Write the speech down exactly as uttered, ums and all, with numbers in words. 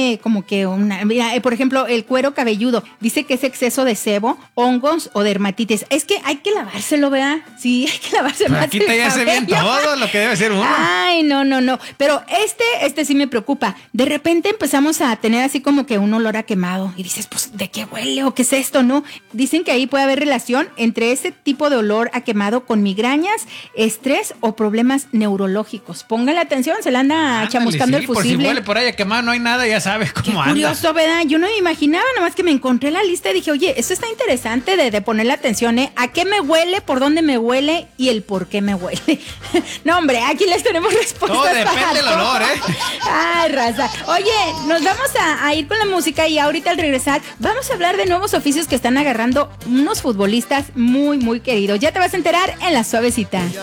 huele como que una... Mira, eh, por ejemplo, el cuero cabelludo. Dice que es exceso de sebo, hongos o dermatitis. Es que hay que lavárselo, ¿verdad? Sí, hay que lavárselo. Pero aquí te ya se bien todo lo que debe ser uno. Ay, no, no, no. Pero este, este sí me preocupa. De repente empezamos a tener así como que un olor a quemado. Y dices, pues, ¿de qué huele o qué es esto, no? Dicen que ahí puede haber relación entre ese tipo de olor a quemado con migrañas, estrés o problemas neurológicos. Póngale atención, se le anda Ándale, chamuscando sí, el fusible. Por si huele por ahí a quemado, no hay nada, ya sabes cómo Qué anda. Curioso, ¿verdad? Yo no me imaginaba, nomás que me encontré la lista y dije, oye, esto está interesante de, de ponerle atención, ¿eh? ¿A qué me huele, por dónde me huele y el por qué me huele? No, hombre, aquí les tenemos respuestas. Todo depende para del todo. olor, ¿eh? Ay, raza. Oye, nos vamos a, a ir con la música y ahorita al regresar vamos a hablar de nuevos oficios que están agarrando unos futbolistas muy, muy queridos. Ya te vas a enterar en La Suavecita.